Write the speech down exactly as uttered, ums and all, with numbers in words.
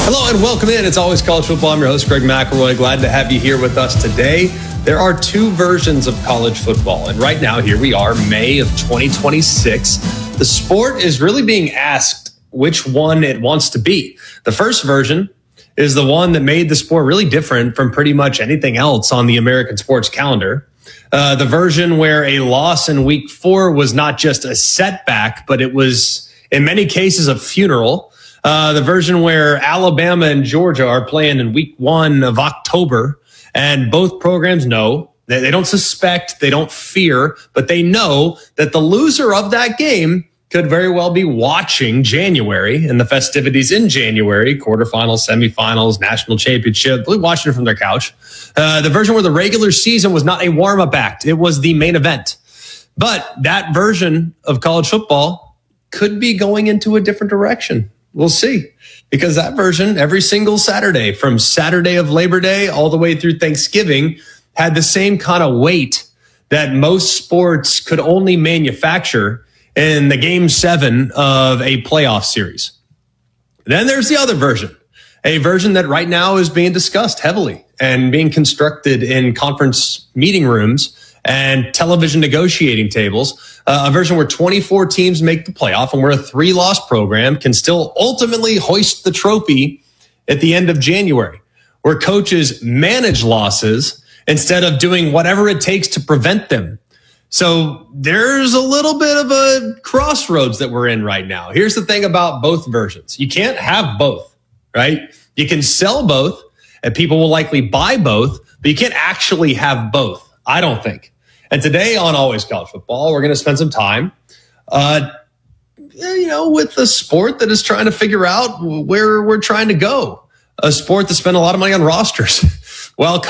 Hello and welcome in. It's Always College Football. I'm your host, Greg McElroy. Glad to have you here with us today. There are two versions of college football. And right now, here we are, May of twenty twenty-six. The sport is really being asked which one it wants to be. The first version is the one that made the sport really different from pretty much anything else on the American sports calendar. Uh, the version where a loss in week four was not just a setback, but it was, in many cases, a funeral. Uh, the version where Alabama and Georgia are playing in week one of October, and both programs know that they don't suspect, they don't fear, but they know that the loser of that game could very well be watching January and the festivities in January, quarterfinals, semifinals, national championship, watching it from their couch. Uh, the version where the regular season was not a warm-up act. It was the main event. But that version of college football could be going into a different direction. We'll see, because that version, every single Saturday, from Saturday of Labor Day all the way through Thanksgiving, had the same kind of weight that most sports could only manufacture in the game seven of a playoff series. Then there's the other version, a version that right now is being discussed heavily and being constructed in conference meeting rooms and television negotiating tables, uh, a version where twenty-four teams make the playoff and where a three-loss program can still ultimately hoist the trophy at the end of January, where coaches manage losses instead of doing whatever it takes to prevent them. So there's a little bit of a crossroads that we're in right now. Here's the thing about both versions. You can't have both, right? You can sell both and people will likely buy both, but you can't actually have both, I don't think. And today on Always College Football, we're going to spend some time, uh, you know, with a sport that is trying to figure out where we're trying to go, a sport that spent a lot of money on rosters. Well,